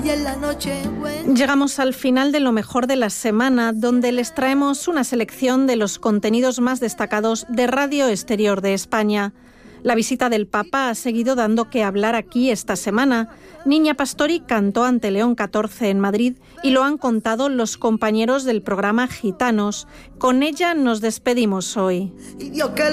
Llegamos al final de lo mejor de la semana, donde les traemos una selección de los contenidos más destacados de Radio Exterior de España. La visita del Papa ha seguido dando que hablar aquí esta semana. Niña Pastori cantó ante León XIV en Madrid y lo han contado los compañeros del programa Gitanos. Con ella nos despedimos hoy.